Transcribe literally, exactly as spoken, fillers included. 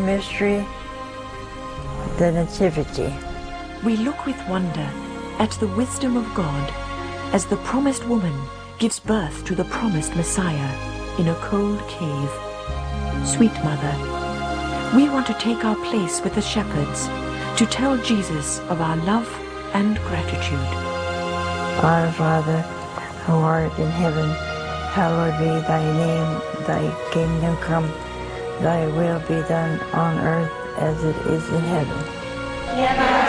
mystery, the Nativity. We look with wonder at the wisdom of God as the promised woman gives birth to the promised Messiah in a cold cave. Sweet Mother, we want to take our place with the shepherds to tell Jesus of our love and gratitude. Our Father, who art in heaven, hallowed be thy name. Thy kingdom come, thy will be done on earth as it is in heaven. Give us